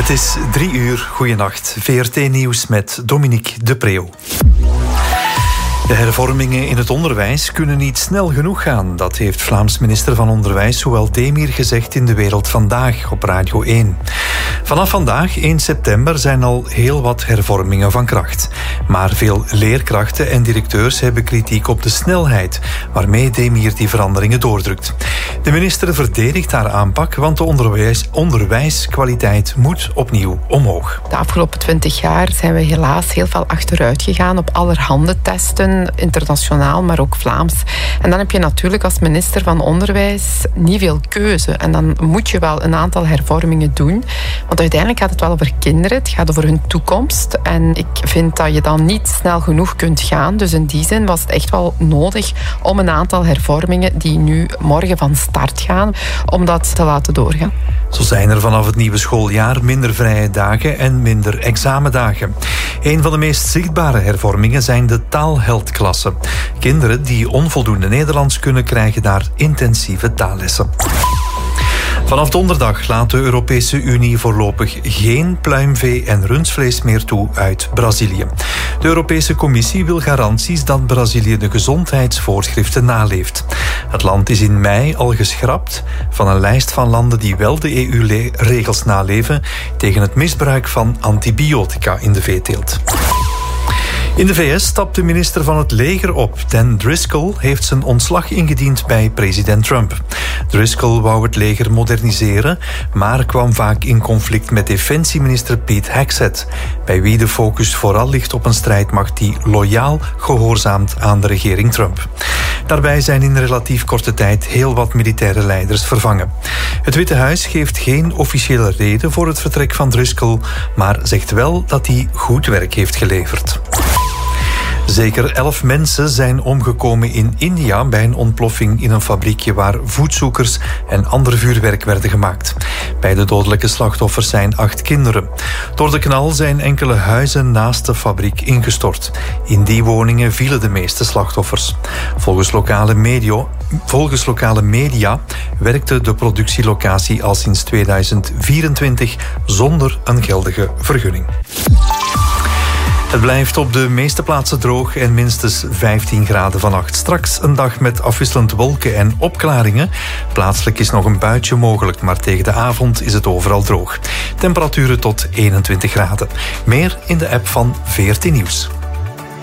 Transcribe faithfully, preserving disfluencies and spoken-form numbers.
Het is drie uur. Goeienacht. V R T-nieuws met Dominique de Preeuw. De hervormingen in het onderwijs kunnen niet snel genoeg gaan. Dat heeft Vlaams minister van Onderwijs Joël Demir gezegd in De Wereld Vandaag op Radio één. Vanaf vandaag, één september, zijn al heel wat hervormingen van kracht. Maar veel leerkrachten en directeurs hebben kritiek op de snelheid waarmee Demir die veranderingen doordrukt. De minister verdedigt haar aanpak, want de onderwijs, onderwijskwaliteit moet opnieuw omhoog. De afgelopen twintig jaar zijn we helaas heel veel achteruit gegaan op allerhande testen, internationaal, maar ook Vlaams. En dan heb je natuurlijk als minister van Onderwijs niet veel keuze. En dan moet je wel een aantal hervormingen doen. Want uiteindelijk gaat het wel over kinderen. Het gaat over hun toekomst. En ik vind dat je dan niet snel genoeg kunt gaan. Dus in die zin was het echt wel nodig om een aantal hervormingen die nu morgen van start gaan, om dat te laten doorgaan. Zo zijn er vanaf het nieuwe schooljaar minder vrije dagen en minder examendagen. Een van de meest zichtbare hervormingen zijn de taalheldklassen. Kinderen die onvoldoende Nederlands kunnen, krijgen daar intensieve taallessen. Vanaf donderdag laat de Europese Unie voorlopig geen pluimvee en rundvlees meer toe uit Brazilië. De Europese Commissie wil garanties dat Brazilië de gezondheidsvoorschriften naleeft. Het land is in mei al geschrapt van een lijst van landen die wel de E U-regels naleven tegen het misbruik van antibiotica in de veeteelt. In de V S stapt de minister van het leger op. Dan Driscoll heeft zijn ontslag ingediend bij president Trump. Driscoll wou het leger moderniseren, maar kwam vaak in conflict met defensieminister Pete Hegseth, bij wie de focus vooral ligt op een strijdmacht die loyaal gehoorzaamt aan de regering Trump. Daarbij zijn in relatief korte tijd heel wat militaire leiders vervangen. Het Witte Huis geeft geen officiële reden voor het vertrek van Driscoll, maar zegt wel dat hij goed werk heeft geleverd. Zeker elf mensen zijn omgekomen in India bij een ontploffing in een fabriekje waar voetzoekers en ander vuurwerk werden gemaakt. Bij de dodelijke slachtoffers zijn acht kinderen. Door de knal zijn enkele huizen naast de fabriek ingestort. In die woningen vielen de meeste slachtoffers. Volgens lokale media, volgens lokale media werkte de productielocatie al sinds tweeduizend vierentwintig zonder een geldige vergunning. Het blijft op de meeste plaatsen droog en minstens vijftien graden vannacht. Straks een dag met afwisselend wolken en opklaringen. Plaatselijk is nog een buitje mogelijk, maar tegen de avond is het overal droog. Temperaturen tot eenentwintig graden. Meer in de app van V R T Nieuws.